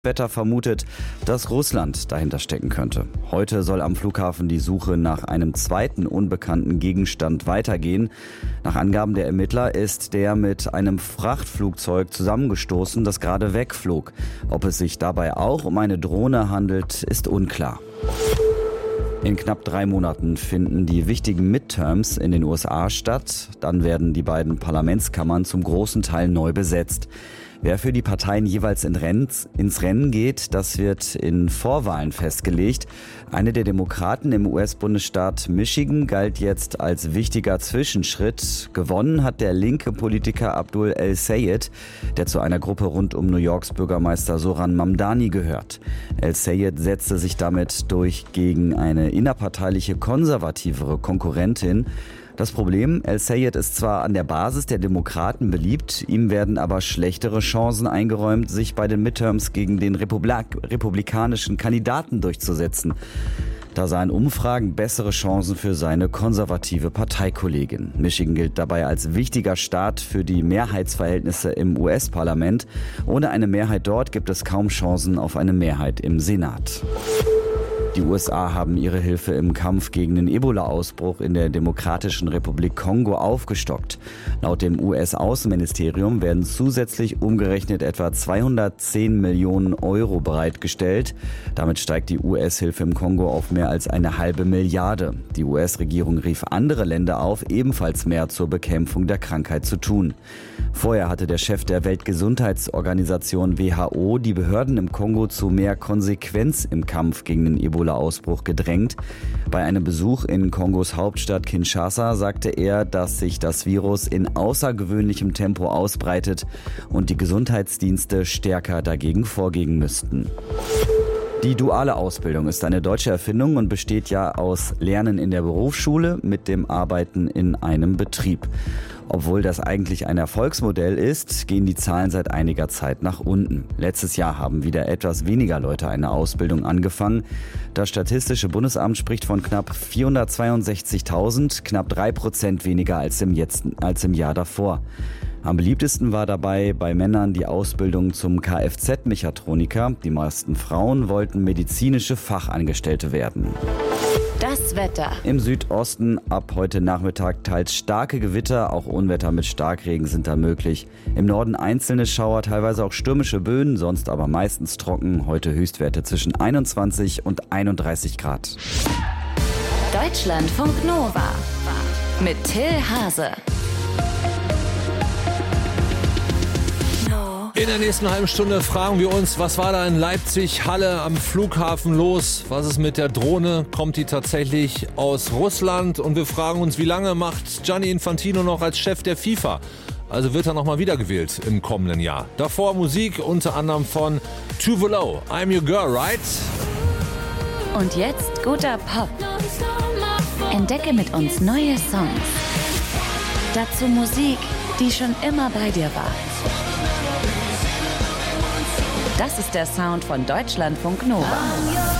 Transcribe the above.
Wetter vermutet, dass Russland dahinter stecken könnte. Heute soll am Flughafen die Suche nach einem zweiten unbekannten Gegenstand weitergehen. Nach Angaben der Ermittler ist der mit einem Frachtflugzeug zusammengestoßen, das gerade wegflog. Ob es sich dabei auch um eine Drohne handelt, ist unklar. In knapp 3 Monaten finden die wichtigen Midterms in den USA statt. Dann werden die beiden Parlamentskammern zum großen Teil neu besetzt. Wer für die Parteien jeweils ins Rennen geht, das wird in Vorwahlen festgelegt. Eine der Demokraten im US-Bundesstaat Michigan galt jetzt als wichtiger Zwischenschritt. Gewonnen hat der linke Politiker Abdul El-Sayed, der zu einer Gruppe rund um New Yorks Bürgermeister Zohran Mamdani gehört. El-Sayed setzte sich damit durch gegen eine innerparteiliche konservativere Konkurrentin. Das Problem, El-Sayed ist zwar an der Basis der Demokraten beliebt, ihm werden aber schlechtere Chancen eingeräumt, sich bei den Midterms gegen den republikanischen Kandidaten durchzusetzen. Da seien Umfragen bessere Chancen für seine konservative Parteikollegin. Michigan gilt dabei als wichtiger Staat für die Mehrheitsverhältnisse im US-Parlament. Ohne eine Mehrheit dort gibt es kaum Chancen auf eine Mehrheit im Senat. Die USA haben ihre Hilfe im Kampf gegen den Ebola-Ausbruch in der Demokratischen Republik Kongo aufgestockt. Laut dem US-Außenministerium werden zusätzlich umgerechnet etwa 210 Millionen Euro bereitgestellt. Damit steigt die US-Hilfe im Kongo auf mehr als 1,5 Milliarde. Die US-Regierung rief andere Länder auf, ebenfalls mehr zur Bekämpfung der Krankheit zu tun. Vorher hatte der Chef der Weltgesundheitsorganisation WHO die Behörden im Kongo zu mehr Konsequenz im Kampf gegen den Ebola-Ausbruch gedrängt. Bei einem Besuch in Kongos Hauptstadt Kinshasa sagte er, dass sich das Virus in außergewöhnlichem Tempo ausbreitet und die Gesundheitsdienste stärker dagegen vorgehen müssten. Die duale Ausbildung ist eine deutsche Erfindung und besteht ja aus Lernen in der Berufsschule mit dem Arbeiten in einem Betrieb. Obwohl das eigentlich ein Erfolgsmodell ist, gehen die Zahlen seit einiger Zeit nach unten. Letztes Jahr haben wieder etwas weniger Leute eine Ausbildung angefangen. Das Statistische Bundesamt spricht von knapp 462.000, knapp 3% weniger als im Jahr davor. Am beliebtesten war dabei bei Männern die Ausbildung zum Kfz-Mechatroniker. Die meisten Frauen wollten medizinische Fachangestellte werden. Das Wetter. Im Südosten ab heute Nachmittag teils starke Gewitter, auch Unwetter mit Starkregen sind dann möglich. Im Norden einzelne Schauer, teilweise auch stürmische Böen, sonst aber meistens trocken. Heute Höchstwerte zwischen 21 und 31 Grad. Deutschlandfunk Nova mit Till Hase. In der nächsten halben Stunde fragen wir uns, was war da in Leipzig, Halle am Flughafen los? Was ist mit der Drohne? Kommt die tatsächlich aus Russland? Und wir fragen uns, wie lange macht Gianni Infantino noch als Chef der FIFA? Also wird er nochmal wiedergewählt im kommenden Jahr. Davor Musik unter anderem von Tove Lo, I'm Your Girl, Right? Und jetzt guter Pop. Entdecke mit uns neue Songs. Dazu Musik, die schon immer bei dir war. Das ist der Sound von Deutschlandfunk Nova.